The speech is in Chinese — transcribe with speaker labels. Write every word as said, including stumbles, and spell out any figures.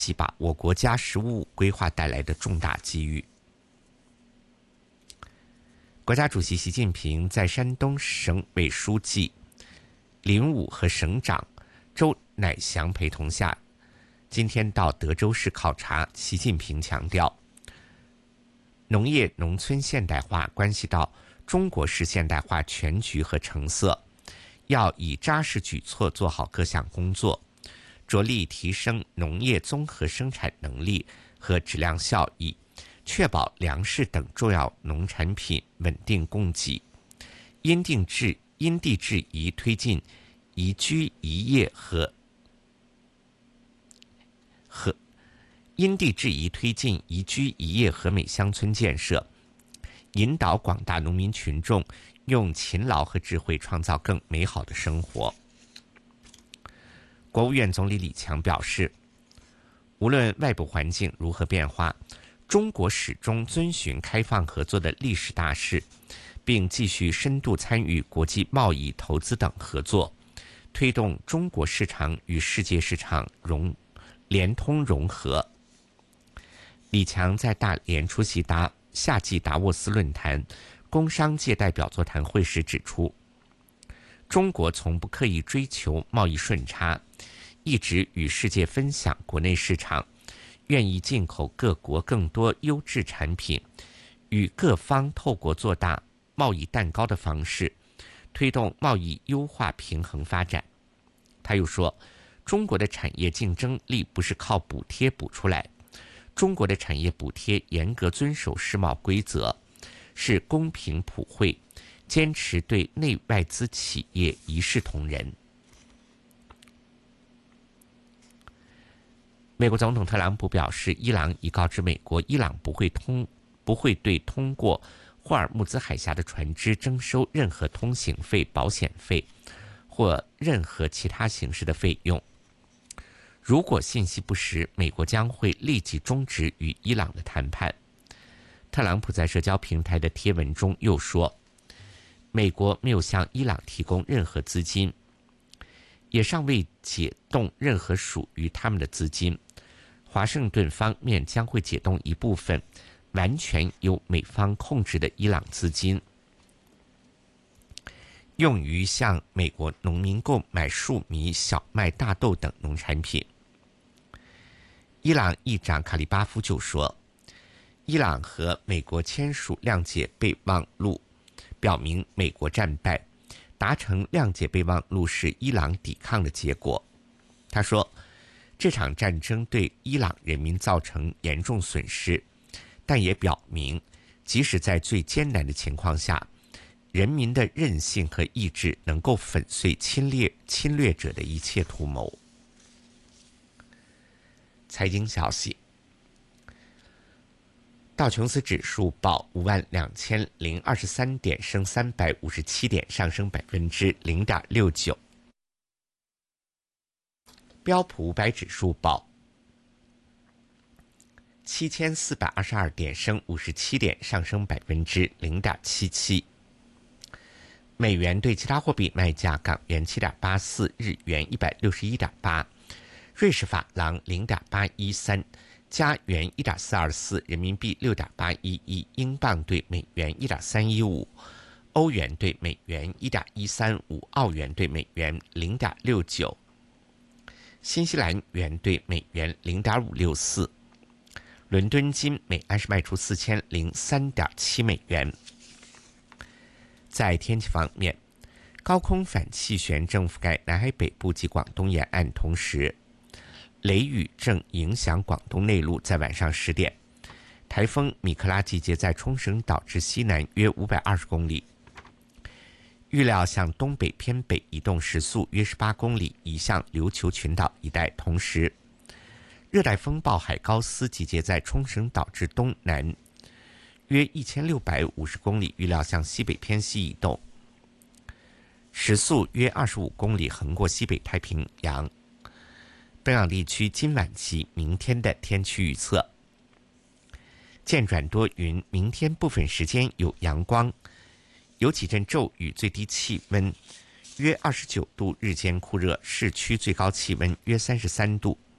Speaker 1: 细把握国家“十五五”规划带来的重大机遇。国家主席习近平在山东省委书记林武和省长周乃祥陪同下，今天到德州市考察。习近平强调，农业农村现代化关系到中国式现代化全局和成色，要以扎实举措做好各项工作，着力提升农业综合生产能力和质量效益，确保粮食等重要农产品稳定供给，因地制因地制宜推进宜居宜业和和因地制宜推进宜居宜业和美乡村建设，引导广大农民群众用勤劳和智慧创造更美好的生活。国务院总理李强表示，无论外部环境如何变化，中国始终遵循开放合作的历史大势，并继续深度参与国际贸易、投资等合作，推动中国市场与世界市场融联通融合。李强在大连出席达夏季达沃斯论坛工商界代表座谈会时指出，中国从不刻意追求贸易顺差，一直与世界分享国内市场，愿意进口各国更多优质产品，与各方透过做大贸易蛋糕的方式，推动贸易优化平衡发展。他又说，中国的产业竞争力不是靠补贴补出来，中国的产业补贴严格遵守世贸规则，是公平普惠，坚持对内外资企业一视同仁。美国总统特朗普表示，伊朗已告知美国，伊朗不会通不会对通过霍尔木兹海峡的船只征收任何通行费、保险费或任何其他形式的费用。如果信息不实，美国将会立即终止与伊朗的谈判。特朗普在社交平台的贴文中又说，美国没有向伊朗提供任何资金，也尚未解冻任何属于他们的资金。华盛顿方面将会解冻一部分完全由美方控制的伊朗资金，用于向美国农民购买粟米、小麦、大豆等农产品。伊朗议长卡利巴夫就说，伊朗和美国签署谅解备忘录，表明美国战败，达成谅解备忘录是伊朗抵抗的结果。他说，这场战争对伊朗人民造成严重损失，但也表明，即使在最艰难的情况下，人民的韧性和意志能够粉碎侵略侵略者的一切图谋。财经消息，道琼斯指数报五万两千零二十三点，升三百五十七点，上升百分之零点六九。标普五百指数报七千四百二十二点，升五十七点，上升百分之零点七七。美元对其他货币卖价：港元七点八四，日元一百六十一点八，瑞士法郎零点八一三，加元一点四二四，人民币六点八一一，英镑对美元一点三一五，欧元对美元一点一三五，澳元对美元零点六九，新西兰元对美元零点五六四。伦敦金每安士卖出四千零三点七美元。在天气方面，高空反气旋正覆盖南海北部及广东沿岸，同时雷雨正影响广东内陆。在晚上十点，台风米克拉集结在冲绳岛之西南约五百二十公里，预料向东北偏北移动，时速约十八公里，移向琉球群岛一带。同时，热带风暴海高斯集结在冲绳岛之东南约一千六百五十公里，预料向西北偏西移动，时速约二十五公里，横过西北太平洋。本港地区今晚及明天的天气预测：渐转多云，明天部分时间有阳光，有几阵骤雨，最低气温约二十九度，日间酷热，市区最高气温约三十三度。